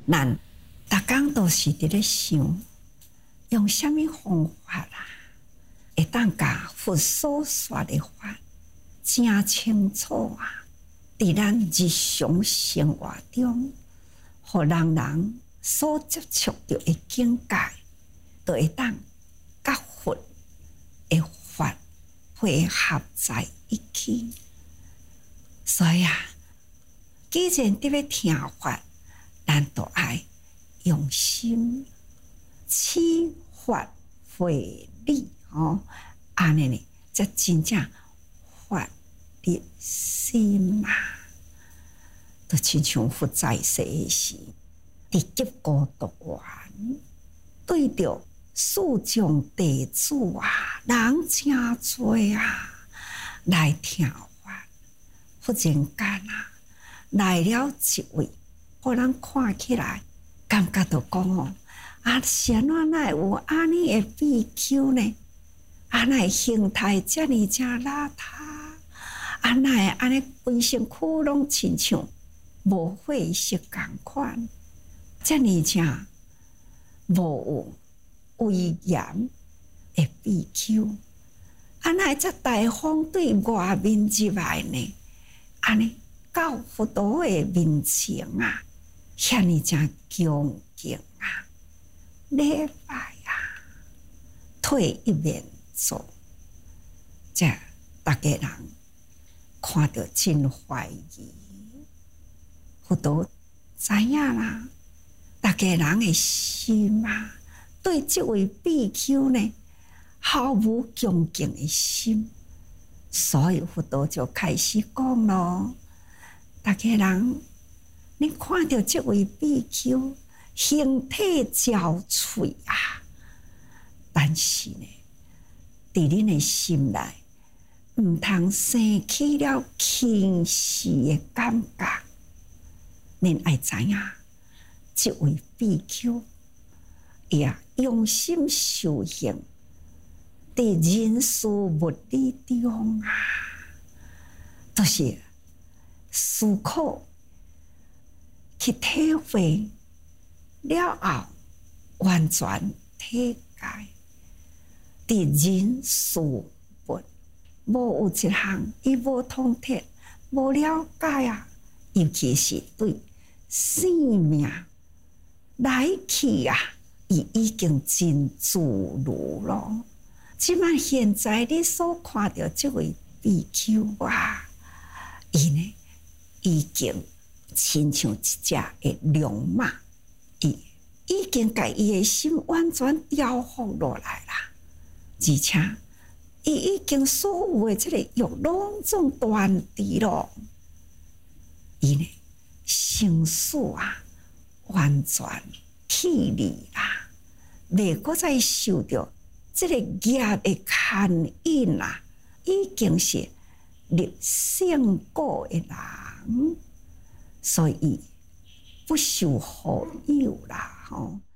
咱逐工都是伫咧想，用什么方法啦，会当甲佛所说的法真清楚啊！伫咱日常生活中，互人所接触到的境界，都会当甲佛的法配合在一起。所以啊，既然伫咧听法，咱都爱用心，持法会理哦，安尼呢，才真正法入心啊！就亲像佛在世时，伫结果读完，对着四众弟子啊，人真多啊，来听法。忽然间啊，来了一位，互人看起来感觉到讲哦，啊，是安怎会有安尼的比丘呢？安尼形态遮尔正邋遢，安尼安尼规身躯拢亲像无血色共款，遮尔正无有威严的比丘，安尼则大方对外面入来呢？安尼到佛陀的面前啊，遐尼正恭敬啊，礼拜啊，退一面走，这大家人看到真怀疑。佛陀知影啦，大家人的心啊，对这位比丘呢，毫无恭敬的心。所以佛陀就开始讲咯，大家人，你看到这位比丘形体憔悴啊，但是呢，伫恁的心内，唔通生起了轻视的感觉。恁爱知影，这位比丘也用心修行。伫人事物理中啊，都是思考去体会了后，完全体解。伫人事物，无有一项伊无通彻、无了解啊，尤其是对生命来去啊，伊已经真自如咯。即摆现在你所看到这位比丘啊，伊呢已经亲像一只的龙马，伊已经把伊的心完全调伏落来啦，而且伊已经所有的这个欲拢总断除咯，伊呢生死啊完全弃离啦，袂搁再受到这个业的牵引啊，已经是入圣果的人，所以不受后有啦吼。